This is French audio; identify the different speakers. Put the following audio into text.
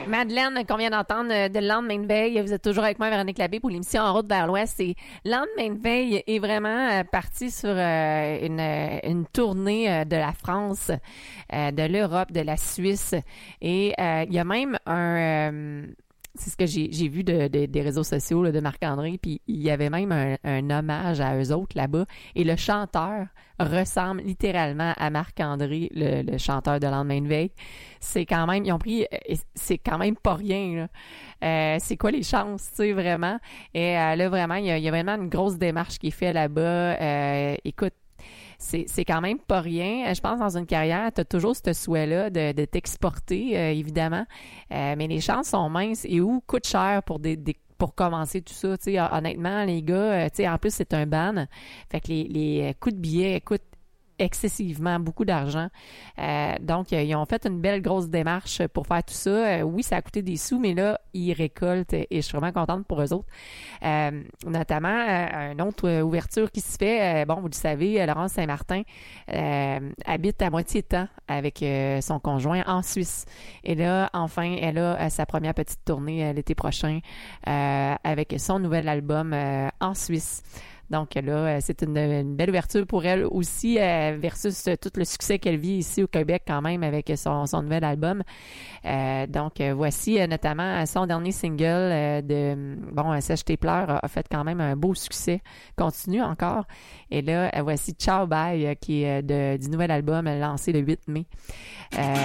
Speaker 1: Madeleine, qu'on vient d'entendre de Lendemain de veille. Vous êtes toujours avec moi, Véronique Labbé, pour l'émission En route vers l'Ouest. Et Lendemain de veille est vraiment parti sur une tournée de la France, de l'Europe, de la Suisse. Et il y a même c'est ce que j'ai vu des réseaux sociaux là, de Marc-André, puis il y avait même un hommage à eux autres là-bas. Et le chanteur ressemble littéralement à Marc-André, le chanteur de Lendemain de veille. C'est quand même, ils ont pris, c'est quand même pas rien, là. C'est quoi les chances, tu sais, vraiment? Et là, vraiment, il y a vraiment une grosse démarche qui est faite là-bas. Écoute, c'est quand même pas rien. Je pense dans une carrière, tu as toujours ce souhait-là de t'exporter, évidemment. Mais les chances sont minces et coûte cher pour commencer tout ça. Tu sais, honnêtement, les gars, tu sais, en plus, c'est un ban. Fait que les coûts de billets coûtent excessivement beaucoup d'argent. Donc, ils ont fait une belle grosse démarche pour faire tout ça. Oui, ça a coûté des sous, mais là, ils récoltent et je suis vraiment contente pour eux autres. Notamment, une autre ouverture qui se fait, bon, vous le savez, Laurence Saint-Martin habite à moitié de temps avec son conjoint en Suisse. Et là, enfin, elle a sa première petite tournée l'été prochain avec son nouvel album en Suisse. Donc là, c'est une belle ouverture pour elle aussi versus tout le succès qu'elle vit ici au Québec quand même avec son nouvel album. Donc voici notamment son dernier single Sèche tes pleurs a fait quand même un beau succès. Continue encore. Et là, voici Ciao Bye qui est du nouvel album lancé le 8 mai.